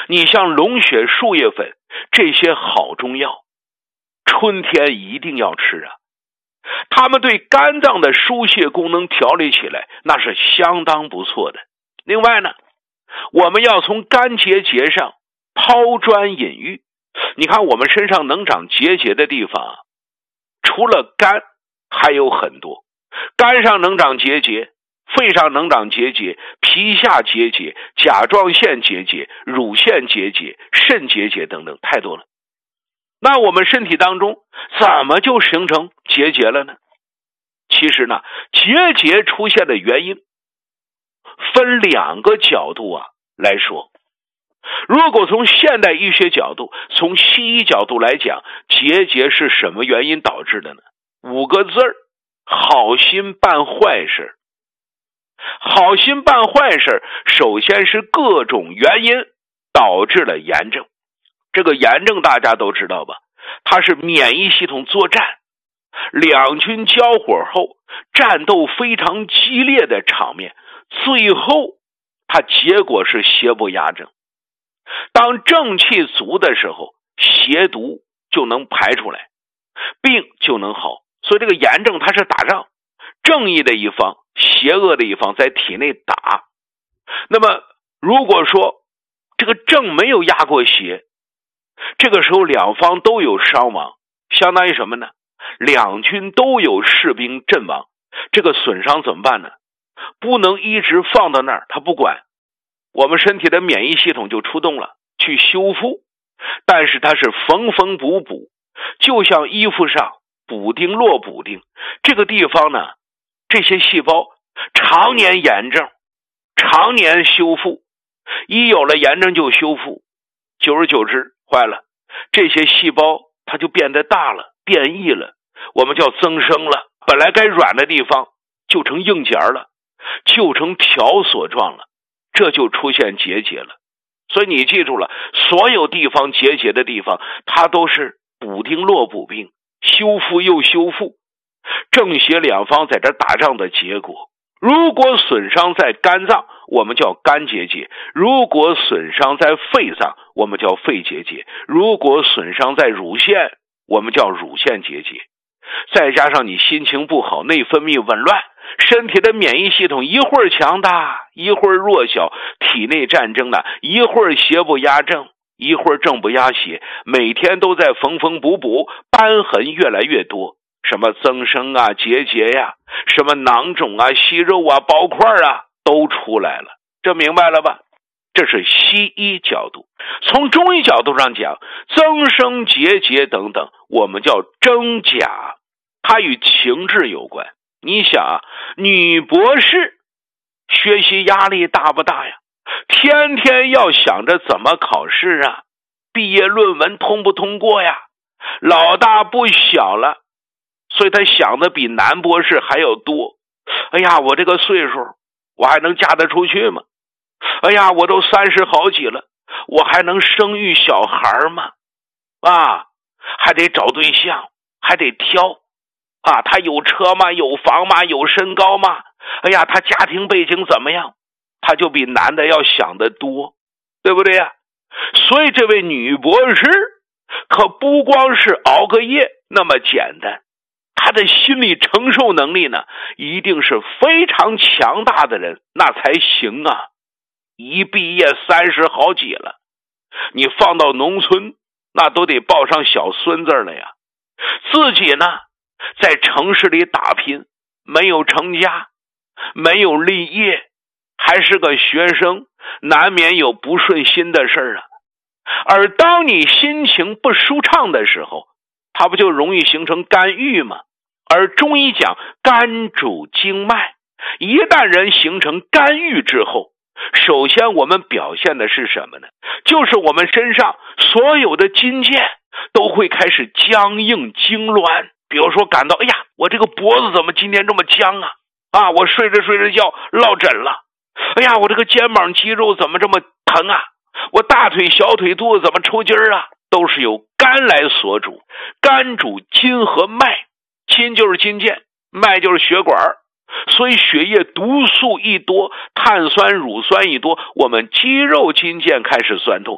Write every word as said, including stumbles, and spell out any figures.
你像龙血树叶粉这些好中药，春天一定要吃啊。它们对肝脏的疏泄功能调理起来那是相当不错的。另外呢，我们要从肝结节上抛砖引玉。你看我们身上能长结节的地方啊，除了肝还有很多。肝上能长结节，肺上能长结节，皮下结节，甲状腺结节，乳腺结节，肾结节等等，太多了。那我们身体当中怎么就形成结节了呢？其实呢，结节出现的原因分两个角度啊来说。如果从现代医学角度，从西医角度来讲，结节是什么原因导致的呢？五个字儿，好心办坏事。好心办坏事，首先是各种原因导致了炎症。这个炎症大家都知道吧，它是免疫系统作战，两军交火后战斗非常激烈的场面，最后它结果是邪不压正。当正气足的时候，邪毒就能排出来，病就能好。所以这个炎症它是打仗，正义的一方，邪恶的一方在体内打。那么如果说这个正没有压过邪，这个时候两方都有伤亡，相当于什么呢？两军都有士兵阵亡。这个损伤怎么办呢？不能一直放到那儿，他不管，我们身体的免疫系统就出动了去修复，但是它是缝缝补补，就像衣服上补丁落补丁，这个地方呢，这些细胞常年炎症，常年修复，一有了炎症就修复，久而久之坏了，这些细胞它就变得大了，变异了，我们叫增生了，本来该软的地方就成硬结了，就成条索状了，这就出现结节了。所以你记住了，所有地方结节的地方，它都是补丁落补丁，修复又修复，正邪两方在这打仗的结果。如果损伤在肝脏，我们叫肝结节；如果损伤在肺脏，我们叫肺结节；如果损伤在乳腺，我们叫乳腺结节。再加上你心情不好，内分泌紊乱，身体的免疫系统一会儿强大，一会儿弱小，体内战争呢，一会儿邪不压正，一会儿正不压邪，每天都在缝缝补补，瘢痕越来越多，什么增生啊、结节呀、啊，什么囊肿啊、息肉啊、包块啊，都出来了。这明白了吧？这是西医角度。从中医角度上讲，增生、结节等等，我们叫真假，它与情志有关。你想啊，女博士学习压力大不大呀？天天要想着怎么考试啊，毕业论文通不通过呀，老大不小了，所以他想的比男博士还要多。哎呀，我这个岁数，我还能嫁得出去吗？哎呀，我都三十好几了，我还能生育小孩吗？啊，还得找对象，还得挑啊，他有车吗？有房吗？有身高吗？哎呀，他家庭背景怎么样？他就比男的要想得多，对不对呀？所以这位女博士可不光是熬个夜那么简单，她的心理承受能力呢，一定是非常强大的人，那才行啊。一毕业三十好几了，你放到农村，那都得抱上小孙子了呀。自己呢，在城市里打拼，没有成家，没有立业，还是个学生，难免有不顺心的事儿啊。而当你心情不舒畅的时候，它不就容易形成肝郁吗？而中医讲肝主经脉，一旦人形成肝郁之后，首先我们表现的是什么呢？就是我们身上所有的筋腱都会开始僵硬痉挛。比如说感到，哎呀，我这个脖子怎么今天这么僵啊？啊，我睡着睡着觉落枕了。哎呀，我这个肩膀肌肉怎么这么疼啊？我大腿小腿肚子怎么抽筋儿啊？都是由肝来所主。肝主筋和脉，筋就是筋腱，脉就是血管，所以血液毒素一多，碳酸乳酸一多，我们肌肉筋腱开始酸痛。